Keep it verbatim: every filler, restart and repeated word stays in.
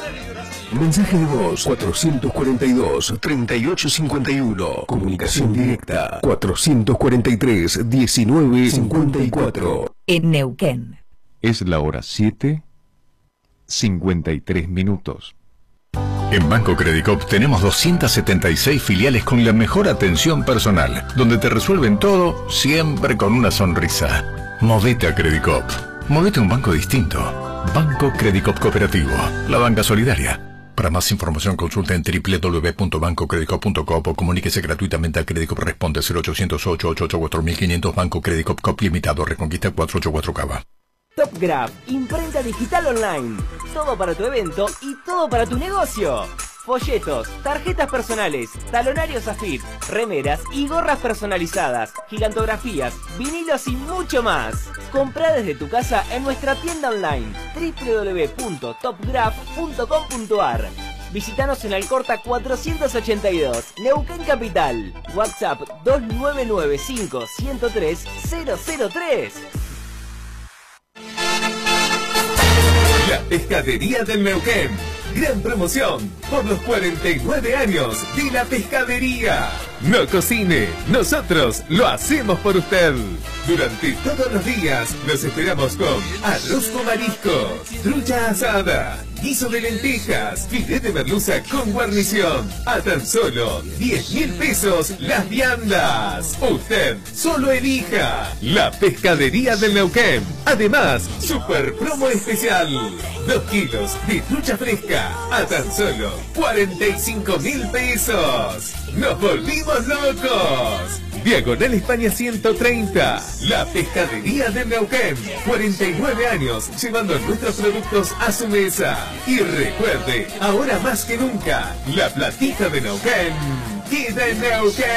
Mensaje de voz cuatrocientos cuarenta y dos, treinta y ocho cincuenta y uno. Comunicación directa cuatrocientos cuarenta y tres, diecinueve cincuenta y cuatro. En Neuquén. Es la hora siete, cincuenta y tres minutos. En Banco Credicop tenemos doscientas setenta y seis filiales con la mejor atención personal, donde te resuelven todo siempre con una sonrisa. Movete a Credicop. Movete a un banco distinto. Banco Credicop Cooperativo. La banca solidaria. Para más información consulta en w w w punto banco credicop punto com o comuníquese gratuitamente a Credicop Responde cero ochocientos ocho ocho ocho cuatro mil quinientos. Banco Credicop Cop Limitado, Reconquista cuatrocientos ochenta y cuatro Cava. Top Graph, imprenta digital online. Todo para tu evento y todo para tu negocio. Folletos, tarjetas personales, talonarios A F I P, remeras y gorras personalizadas, gigantografías, vinilos y mucho más. Comprá desde tu casa en nuestra tienda online w w w punto top graph punto com punto a r. Visítanos en Alcorta cuatrocientos ochenta y dos, Neuquén Capital. WhatsApp dos nueve nueve cinco, uno cero tres, cero cero tres. La Pescadería del Neuquén. Gran promoción por los cuarenta y nueve años de la pescadería. No cocine, nosotros lo hacemos por usted. Durante todos los días los esperamos con arroz con mariscos, trucha asada, guiso de lentejas, filete de merluza con guarnición. A tan solo diez mil pesos las viandas. Usted solo elija la Pescadería del Neuquén. Además, super promo especial. Dos kilos de trucha fresca a tan solo cuarenta y cinco mil pesos. ¡Nos volvimos locos! Diagonal España ciento treinta. La Pescadería de Neuquén. cuarenta y nueve años llevando nuestros productos a su mesa. Y recuerde, ahora más que nunca, la platita de Neuquén queda en Neuquén.